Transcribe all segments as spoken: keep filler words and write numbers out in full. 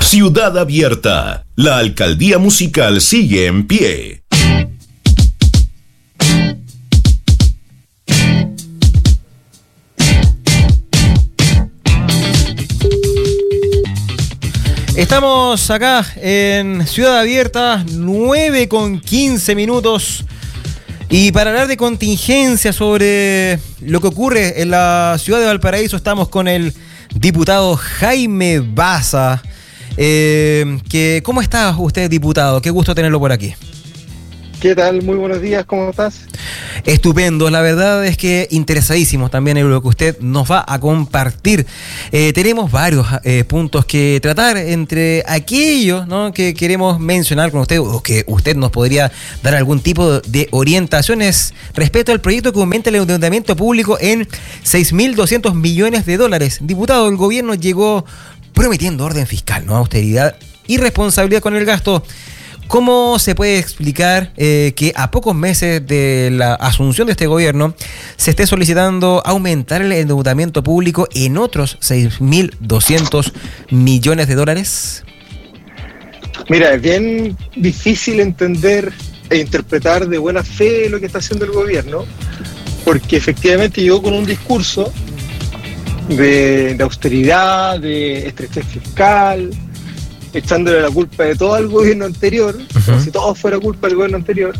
Ciudad Abierta. La alcaldía musical sigue en pie. Estamos acá en Ciudad Abierta, nueve con quince minutos. Y para hablar de contingencia sobre lo que ocurre en la ciudad de Valparaíso, estamos con el diputado Jaime Baza. Eh, que, ¿Cómo está usted, diputado? Qué gusto tenerlo por aquí. ¿Qué tal? Muy buenos días, ¿cómo estás? Estupendo, la verdad es que interesadísimos también en lo que usted nos va a compartir. Eh, tenemos varios eh, puntos que tratar, entre aquellos, ¿no?, que queremos mencionar con usted, o que usted nos podría dar algún tipo de orientaciones respecto al proyecto que aumenta el endeudamiento público en seis mil doscientos millones de dólares. Diputado, el gobierno llegó prometiendo orden fiscal, ¿no?, austeridad y responsabilidad con el gasto. ¿Cómo se puede explicar eh, que a pocos meses de la asunción de este gobierno se esté solicitando aumentar el endeudamiento público en otros seis mil doscientos millones de dólares? Mira, es bien difícil entender e interpretar de buena fe lo que está haciendo el gobierno, porque efectivamente llegó con un discurso de, de austeridad, de estrechez fiscal, echándole la culpa de todo al gobierno anterior, uh-huh. como si todo fuera culpa del gobierno anterior,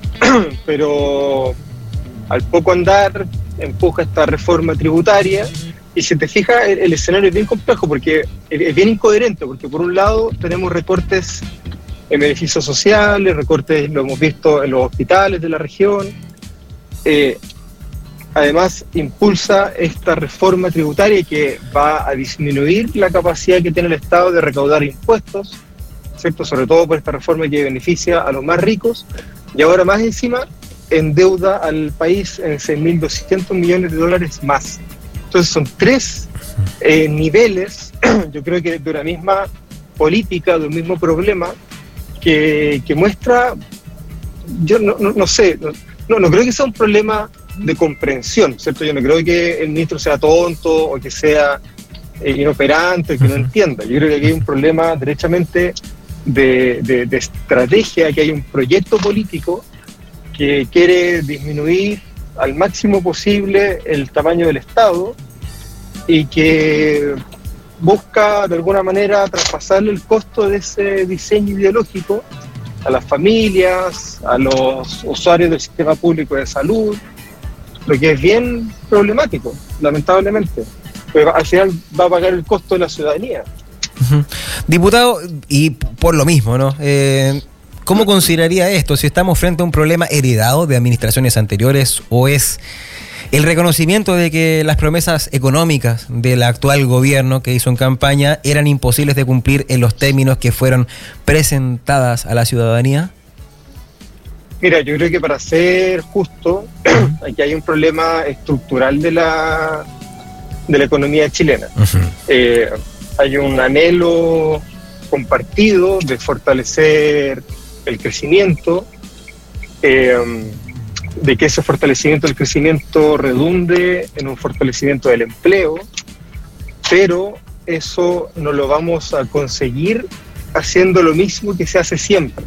pero al poco andar empuja esta reforma tributaria, y si te fijas el, el escenario es bien complejo, porque es bien incoherente, porque por un lado tenemos recortes en beneficios sociales, recortes lo hemos visto en los hospitales de la región, eh, además impulsa esta reforma tributaria que va a disminuir la capacidad que tiene el Estado de recaudar impuestos, ¿cierto? Sobre todo por esta reforma que beneficia a los más ricos, y ahora más encima endeuda al país en seis mil doscientos millones de dólares más. Entonces son tres eh, niveles, yo creo que de una misma política, de un mismo problema, que, que muestra, yo no, no, no sé, no, no creo que sea un problema de comprensión, ¿cierto? Yo no creo que el ministro sea tonto o que sea eh, inoperante, que no entienda. Yo creo que aquí hay un problema derechamente de, de, de estrategia, que hay un proyecto político que quiere disminuir al máximo posible el tamaño del Estado y que busca de alguna manera traspasarle el costo de ese diseño ideológico a las familias, a los usuarios del sistema público de salud, lo que es bien problemático, lamentablemente. Pero al final va a pagar el costo de la ciudadanía. Uh-huh. Diputado, y por lo mismo, ¿no? Eh, ¿Cómo consideraría esto? Si estamos frente a un problema heredado de administraciones anteriores, o es el reconocimiento de que las promesas económicas del actual gobierno que hizo en campaña eran imposibles de cumplir en los términos que fueron presentadas a la ciudadanía? Mira, yo creo que para ser justo, aquí hay un problema estructural de la, de la economía chilena. Uh-huh. Eh, hay un anhelo compartido de fortalecer el crecimiento, eh, de que ese fortalecimiento del crecimiento redunde en un fortalecimiento del empleo, pero eso no lo vamos a conseguir haciendo lo mismo que se hace siempre.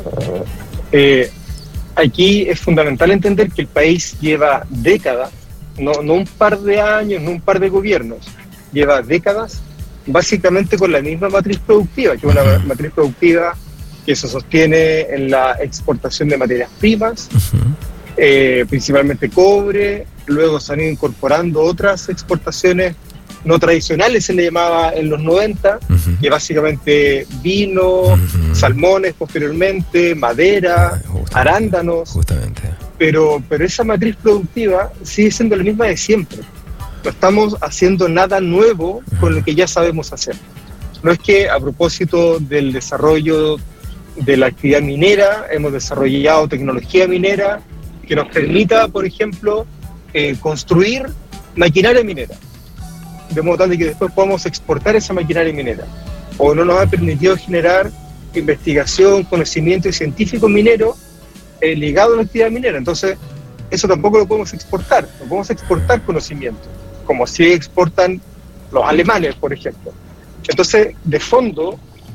Eh, Aquí es fundamental entender que el país lleva décadas, no, no un par de años, no un par de gobiernos, lleva décadas básicamente con la misma matriz productiva, que es una matriz productiva que se sostiene en la exportación de materias primas, uh-huh. eh, principalmente cobre, luego se han ido incorporando otras exportaciones no tradicionales, se le llamaba en los noventa, uh-huh. que básicamente vino, uh-huh. salmones posteriormente, madera, uh, arándanos, justamente. Pero, pero esa matriz productiva sigue siendo la misma de siempre. No estamos haciendo nada nuevo uh-huh. con lo que ya sabemos hacer. No es que a propósito del desarrollo de la actividad minera, hemos desarrollado tecnología minera que nos permita, por ejemplo, eh, construir maquinaria minera, de modo tal de que después podamos exportar esa maquinaria minera. O no nos ha permitido generar investigación, conocimiento y científico minero eh, ligado a la actividad minera. Entonces, eso tampoco lo podemos exportar. No podemos exportar conocimiento, como si exportan los alemanes, por ejemplo. Entonces, de fondo,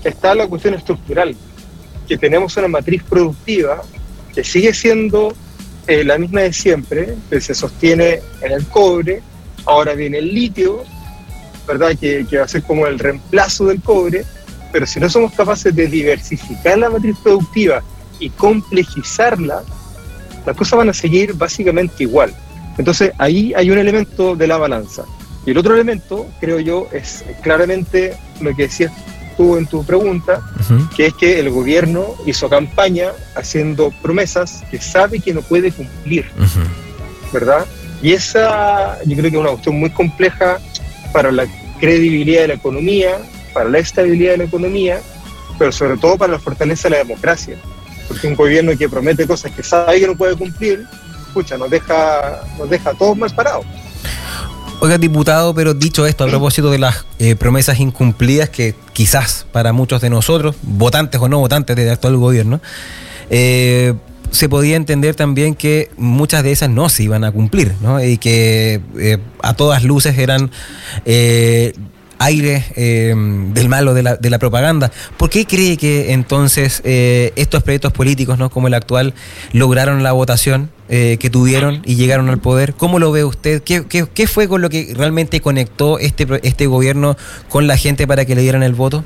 está la cuestión estructural, que tenemos una matriz productiva que sigue siendo eh, la misma de siempre, que se sostiene en el cobre, ahora viene el litio, ¿verdad? Que, que va a ser como el reemplazo del cobre, pero si no somos capaces de diversificar la matriz productiva y complejizarla, las cosas van a seguir básicamente igual. Entonces ahí hay un elemento de la balanza. Y el otro elemento, creo yo, es claramente lo que decías tú en tu pregunta, uh-huh. que es que el gobierno hizo campaña haciendo promesas que sabe que no puede cumplir, uh-huh. ¿verdad? Y esa yo creo que es una cuestión muy compleja para la credibilidad de la economía, para la estabilidad de la economía, pero sobre todo para la fortaleza de la democracia. Porque un gobierno que promete cosas que sabe que no puede cumplir, escucha, nos deja, nos deja a todos mal parados. Oiga, diputado, pero dicho esto, a propósito de las eh, promesas incumplidas que quizás para muchos de nosotros, votantes o no votantes del actual gobierno, eh, se podía entender también que muchas de esas no se iban a cumplir, ¿no? Y que eh, a todas luces eran eh, aire eh, del malo de la, de la propaganda. ¿Por qué cree que entonces eh, estos proyectos políticos, ¿no?, como el actual, lograron la votación eh, que tuvieron y llegaron al poder? ¿Cómo lo ve usted? ¿Qué, qué, qué fue con lo que realmente conectó este, este gobierno con la gente para que le dieran el voto?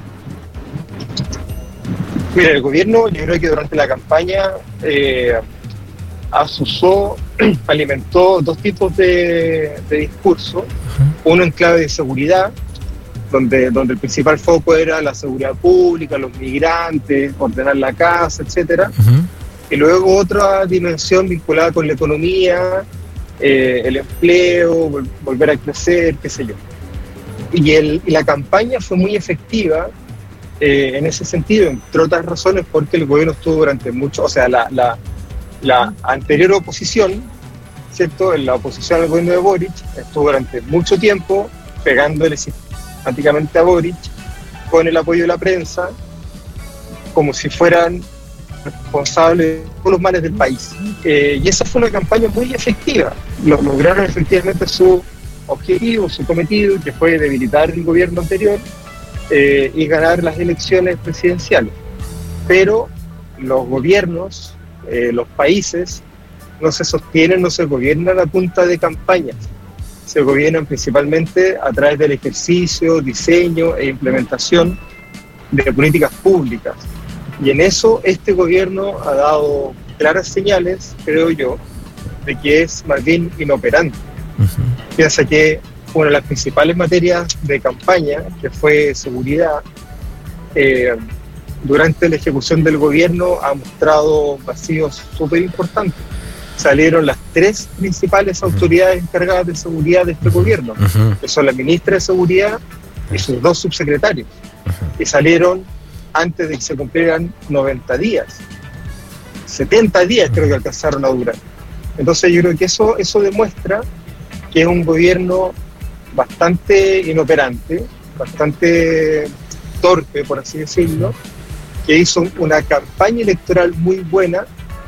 Mira, el gobierno, yo creo que durante la campaña eh, asusó, alimentó dos tipos de, de discurso. Uh-huh. Uno en clave de seguridad, donde, donde el principal foco era la seguridad pública, los migrantes, ordenar la casa, etcétera. Uh-huh. Y luego otra dimensión vinculada con la economía, eh, el empleo, vol- volver a crecer, qué sé yo. Y, el, y la campaña fue muy efectiva eh, en ese sentido, entre otras razones porque el gobierno estuvo durante mucho, o sea, la, la, la anterior oposición, ¿cierto? La oposición al gobierno de Boric estuvo durante mucho tiempo pegándole sistemáticamente a Boric con el apoyo de la prensa, como si fueran responsables de todos los males del país. Eh, y esa fue una campaña muy efectiva. Lo, lograron efectivamente su objetivo, su cometido, que fue debilitar el gobierno anterior eh, y ganar las elecciones presidenciales. Pero los gobiernos, eh, los países, no se sostienen, no se gobiernan a punta de campañas. Se gobiernan principalmente a través del ejercicio, diseño e implementación de políticas públicas. Y en eso este gobierno ha dado claras señales, creo yo, de que es más bien inoperante. Uh-huh. Piensa que una de las principales materias de campaña, que fue seguridad, eh, durante la ejecución del gobierno ha mostrado vacíos súper importantes. Salieron las tres principales autoridades encargadas de seguridad de este gobierno, uh-huh. que son la ministra de Seguridad y sus dos subsecretarios, uh-huh. y salieron antes de que se cumplieran noventa días. setenta días creo que alcanzaron a durar. Entonces yo creo que eso, eso demuestra que es un gobierno bastante inoperante, bastante torpe, por así decirlo, que hizo una campaña electoral muy buena,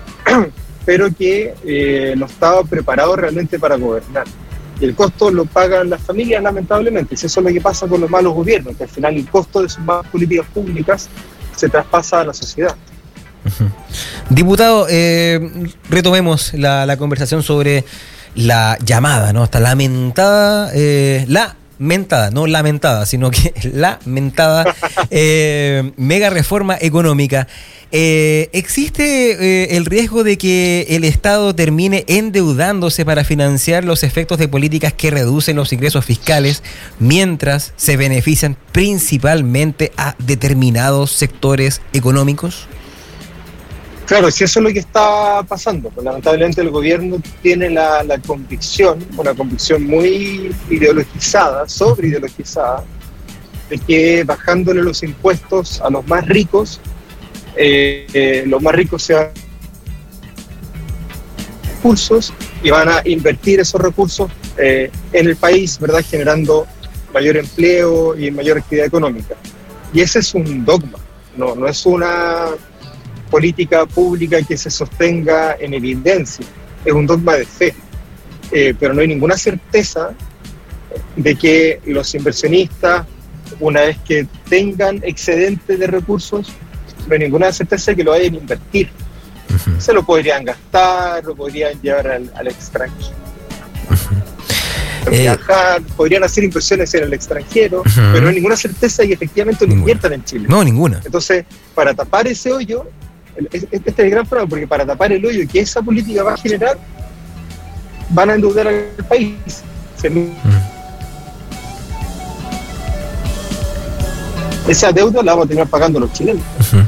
pero que eh, no estaba preparado realmente para gobernar. Y el costo lo pagan las familias, lamentablemente. Y eso es lo que pasa con los malos gobiernos, que al final el costo de sus malas políticas públicas se traspasa a la sociedad. Uh-huh. Diputado, eh, retomemos la, la conversación sobre la llamada, ¿no? Esta lamentada, eh, la mentada, no lamentada, sino que la mentada eh, mega reforma económica. Eh, ¿Existe eh, el riesgo de que el Estado termine endeudándose para financiar los efectos de políticas que reducen los ingresos fiscales mientras se benefician principalmente a determinados sectores económicos? Claro, si eso es lo que está pasando, pues lamentablemente el gobierno tiene la, la convicción, una convicción muy ideologizada, sobre ideologizada, de que bajándole los impuestos a los más ricos, eh, eh, los más ricos se van a recursos y van a invertir esos recursos eh, en el país, ¿verdad?, generando mayor empleo y mayor actividad económica. Y ese es un dogma, no, no es una política pública que se sostenga en evidencia, es un dogma de fe, eh, pero no hay ninguna certeza de que los inversionistas una vez que tengan excedente de recursos, no hay ninguna certeza de que lo vayan a invertir. Uh-huh. Se lo podrían gastar, lo podrían llevar al, al extranjero. Uh-huh. Viajar, eh, podrían hacer inversiones en el extranjero, uh-huh. pero no hay ninguna certeza de que efectivamente lo inviertan en Chile. No, ninguna. Entonces, para tapar ese hoyo, este es el gran problema, porque para tapar el hoyo que esa política va a generar, van a endeudar al país. Se uh-huh. Esa deuda la vamos a tener pagando los chilenos. Uh-huh.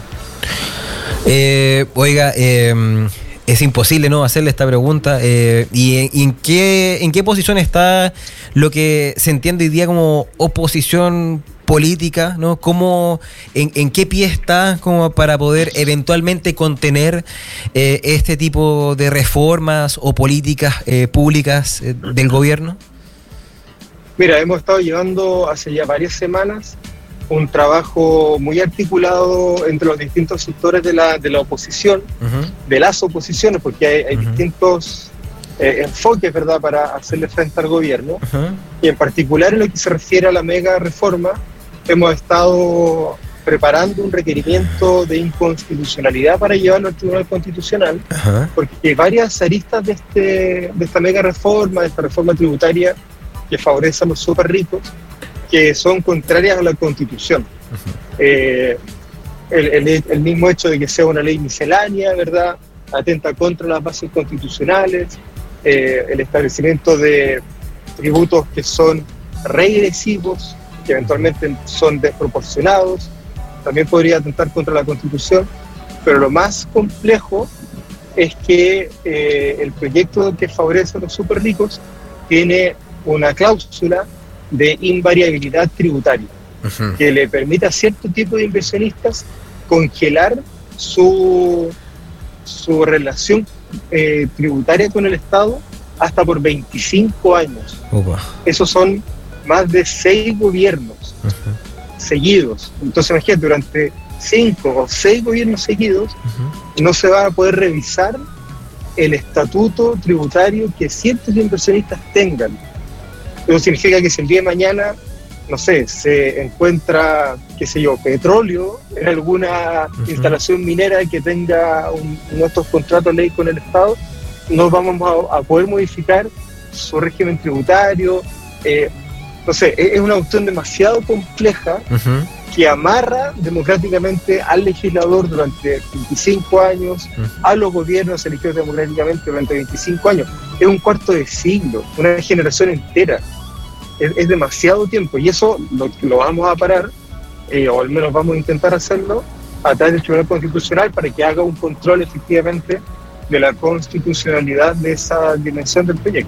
Eh, oiga, eh, es imposible no hacerle esta pregunta. Eh, ¿Y en, en qué en qué posición está lo que se entiende hoy día como oposición política, ¿no? ¿Cómo, en, en qué pie está como para poder eventualmente contener eh, este tipo de reformas o políticas eh, públicas eh, del gobierno? Mira, hemos estado llevando hace ya varias semanas un trabajo muy articulado entre los distintos sectores de la, de la oposición, uh-huh. de las oposiciones, porque hay, hay uh-huh. distintos eh, enfoques, ¿verdad?, para hacerle frente al gobierno. Uh-huh. Y en particular en lo que se refiere a la mega reforma, hemos estado preparando un requerimiento de inconstitucionalidad para llevarlo al Tribunal Constitucional, uh-huh. porque varias aristas de, este, de esta mega reforma, de esta reforma tributaria que favorece a los súper ricos, que son contrarias a la Constitución. Uh-huh. Eh, el, el, el mismo hecho de que sea una ley miscelánea, ¿verdad?, atenta contra las bases constitucionales, eh, el establecimiento de tributos que son regresivos, que eventualmente son desproporcionados, también podría atentar contra la Constitución, pero lo más complejo es que eh, el proyecto que favorece a los súper ricos tiene una cláusula de invariabilidad tributaria, uh-huh. que le permite a cierto tipo de inversionistas congelar su, su relación eh, tributaria con el Estado hasta por veinticinco años. Uh-huh. Esos son más de seis gobiernos uh-huh. seguidos. Entonces imagínate, durante cinco o seis gobiernos seguidos uh-huh. no se va a poder revisar el estatuto tributario que ciertos inversionistas tengan. Eso significa que si el día de mañana, no sé, se encuentra, qué sé yo, petróleo en alguna uh-huh. instalación minera que tenga un, nuestros contratos de ley con el Estado, no vamos a, a poder modificar su régimen tributario. Eh, no sé, es una cuestión demasiado compleja uh-huh. que amarra democráticamente al legislador durante veinticinco años, uh-huh. a los gobiernos elegidos democráticamente durante veinticinco años. Es un cuarto de siglo, una generación entera. Es, es demasiado tiempo, y eso lo, lo vamos a parar, eh, o al menos vamos a intentar hacerlo, a través del Tribunal Constitucional, para que haga un control efectivamente de la constitucionalidad de esa dimensión del proyecto.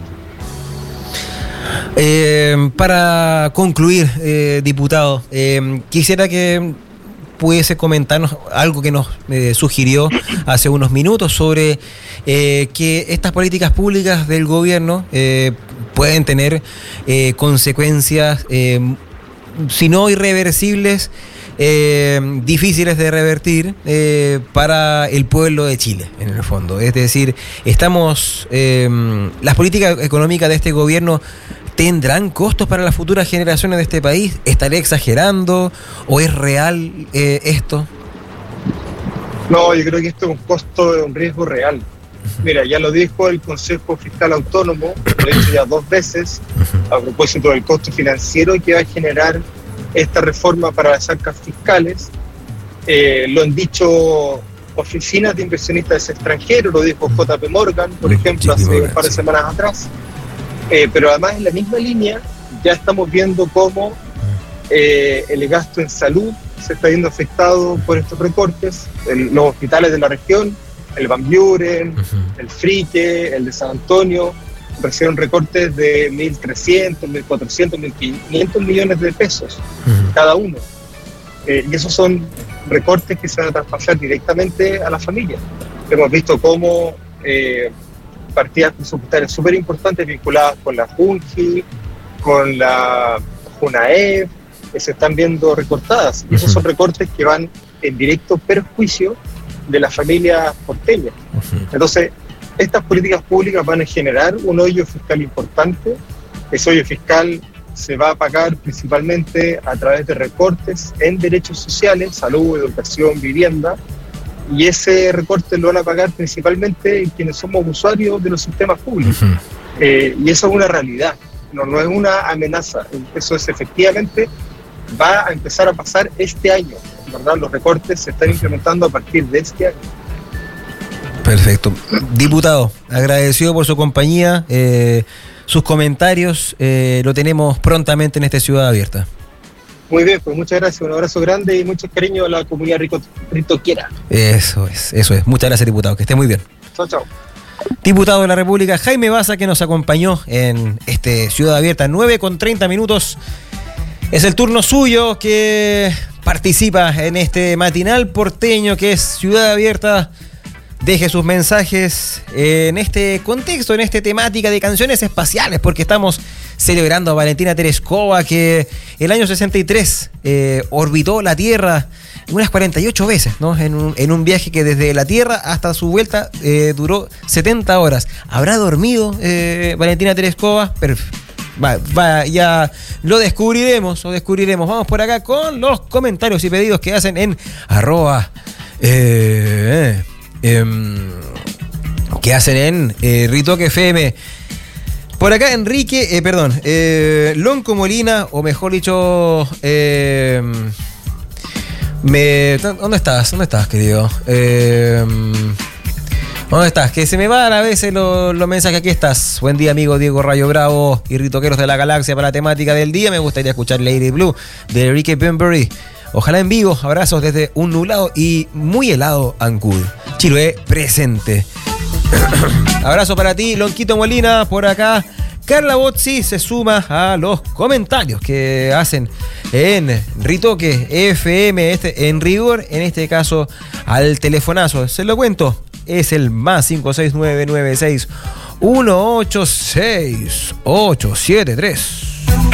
Eh, para concluir, eh, diputado, eh, quisiera que pudiese comentarnos algo que nos eh, sugirió hace unos minutos sobre eh, que estas políticas públicas del gobierno eh, pueden tener eh, consecuencias, eh, si no irreversibles, eh, difíciles de revertir eh, para el pueblo de Chile, en el fondo. Es decir, estamos eh, las políticas económicas de este gobierno ¿tendrán costos para las futuras generaciones de este país? ¿Estaré exagerando o es real eh, esto? No, yo creo que esto es un costo, de un riesgo real. Uh-huh. Mira, ya lo dijo el Consejo Fiscal Autónomo, lo he dicho ya dos veces, uh-huh. a propósito del costo financiero que va a generar esta reforma para las arcas fiscales. Eh, lo han dicho oficinas de inversionistas extranjeros, lo dijo uh-huh. J P Morgan, por uh-huh. ejemplo, hace Morgan, un par de sí. semanas atrás. Eh, pero además en la misma línea ya estamos viendo cómo eh, el gasto en salud se está viendo afectado por estos recortes. El, los hospitales de la región, el Van Buren, uh-huh. el Frique, el de San Antonio, reciben recortes de mil trescientos, mil cuatrocientos, mil quinientos millones de pesos uh-huh. cada uno. Eh, y esos son recortes que se van a traspasar directamente a la familia. Hemos visto cómo eh, partidas presupuestarias súper importantes vinculadas con la Junji, con la Junaef, que se están viendo recortadas. Y esos son recortes que van en directo perjuicio de las familias porteñas. Entonces, estas políticas públicas van a generar un hoyo fiscal importante. Ese hoyo fiscal se va a pagar principalmente a través de recortes en derechos sociales, salud, educación, vivienda, y ese recorte lo van a pagar principalmente quienes somos usuarios de los sistemas públicos. Uh-huh. Eh, y eso es una realidad, no, no es una amenaza, eso es efectivamente, va a empezar a pasar este año, ¿verdad? Los recortes se están implementando a partir de este año. Perfecto. Diputado, agradecido por su compañía, eh, sus comentarios, eh, lo tenemos prontamente en esta Ciudad Abierta. Muy bien, pues muchas gracias, un abrazo grande y mucho cariño a la comunidad rico, ritoquiera. Eso es, eso es. Muchas gracias, diputado, que esté muy bien. Chao, chao. Diputado de la República, Jaime Baza, que nos acompañó en este Ciudad Abierta, nueve con treinta minutos. Es el turno suyo que participa en este matinal porteño que es Ciudad Abierta. Deje sus mensajes en este contexto, en esta temática de canciones espaciales, porque estamos celebrando a Valentina Tereskova, que el año sesenta y tres eh, orbitó la Tierra unas cuarenta y ocho veces, ¿no? En un, en un viaje que desde la Tierra hasta su vuelta eh, duró setenta horas. ¿Habrá dormido eh, Valentina Tereskova? Perfecto. Va, va, ya lo descubriremos, lo descubriremos. Vamos por acá con los comentarios y pedidos que hacen en arroba eh, eh, que hacen en eh, Ritoque F M. Por acá Enrique, eh, perdón, eh, Lonco Molina, o mejor dicho, eh, me, ¿dónde estás? ¿Dónde estás, querido? Eh, ¿Dónde estás? Que se me van a veces los, los mensajes. Aquí estás. Buen día, amigo Diego Rayo Bravo y Ritoqueros de la Galaxia. Para la temática del día me gustaría escuchar Lady Blue de Ricky Penbury. Ojalá en vivo. Abrazos desde un nublado y muy helado Ancud. Chiloé presente. Abrazo para ti, Lonquito Molina. Por acá Carla Botzi se suma a los comentarios que hacen en Ritoque F M, este, en rigor, en este caso al telefonazo. Se lo cuento. Es el más cinco seis nueve nueve seis uno ocho seis ocho siete tres.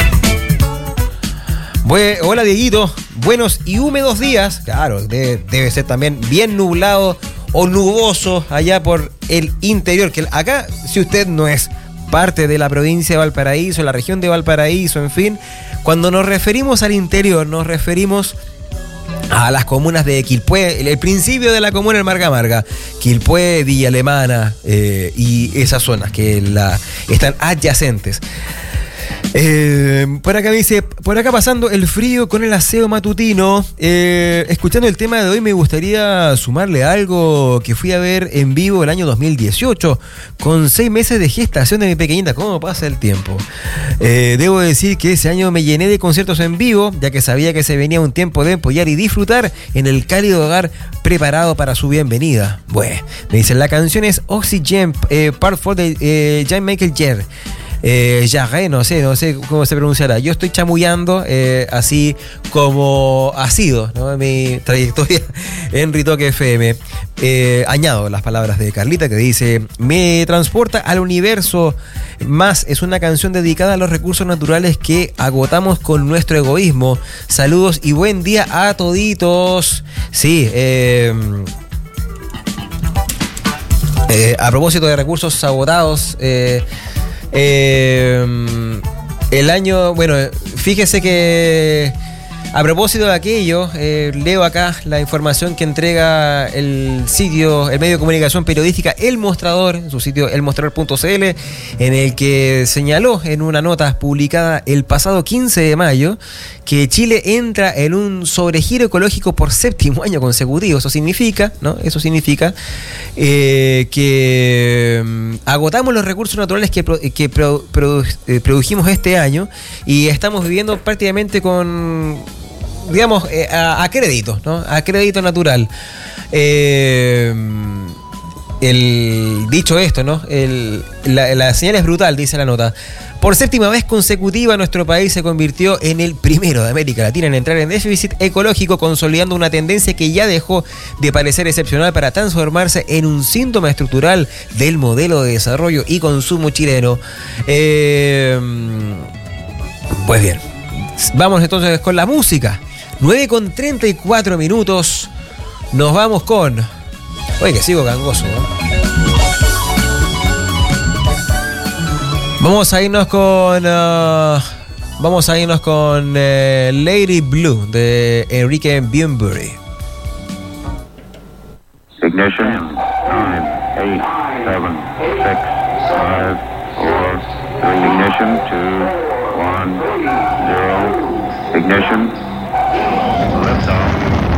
Bue- Hola, Dieguito. Buenos y húmedos días. Claro, debe, debe ser también bien nublado o nuboso allá por el interior. Que acá, si usted no es parte de la provincia de Valparaíso, la región de Valparaíso, en fin, cuando nos referimos al interior, nos referimos a las comunas de Quilpué, el, el principio de la comuna en Marga Marga, Quilpué, Villa Alemana eh, y esas zonas que la, están adyacentes. Eh, por acá me dice, por acá pasando el frío con el aseo matutino, eh, escuchando el tema de hoy me gustaría sumarle algo que fui a ver en vivo el año dos mil dieciocho, con seis meses de gestación de mi pequeñita. ¿Cómo pasa el tiempo? Eh, debo decir que ese año me llené de conciertos en vivo, ya que sabía que se venía un tiempo de empollar y disfrutar en el cálido hogar preparado para su bienvenida. Bueno, me dicen, la canción es Oxygen, eh, Part cuatro de eh, Jean-Michel Jarre. Eh, Jarre, no sé, no sé cómo se pronunciará. Yo estoy chamullando eh, así como ha sido, ¿no?, mi trayectoria en Ritoque F M. Eh, añado las palabras de Carlita que dice: me transporta al universo más. Es una canción dedicada a los recursos naturales que agotamos con nuestro egoísmo. Saludos y buen día a toditos. Sí, eh, eh, a propósito de recursos agotados, eh, Eh, el año, bueno, fíjese que a propósito de aquello, eh, leo acá la información que entrega el sitio, el medio de comunicación periodística El Mostrador, en su sitio el mostrador punto c l, en el que señaló en una nota publicada el pasado quince de mayo que Chile entra en un sobregiro ecológico por séptimo año consecutivo. Eso significa, ¿no? Eso significa eh, que um, agotamos los recursos naturales que, pro, que pro, produ, eh, produjimos este año y estamos viviendo prácticamente con, digamos, eh, a, a crédito, ¿no? A crédito natural. Eh, el, dicho esto, ¿no? El, la, la señal es brutal, dice la nota. Por séptima vez consecutiva, nuestro país se convirtió en el primero de América Latina en entrar en déficit ecológico, consolidando una tendencia que ya dejó de parecer excepcional para transformarse en un síntoma estructural del modelo de desarrollo y consumo chileno. Eh, pues bien, vamos entonces con la música. nueve con treinta y cuatro minutos. Nos vamos con... Oye, que sigo gangoso, ¿no? Vamos a irnos con uh, vamos a irnos con eh, Lady Blue de Enrique Bunbury. Ignition. nine, eight, seven, six, five, four, three. Ignition. two, one, zero. Ignition. Liftoff.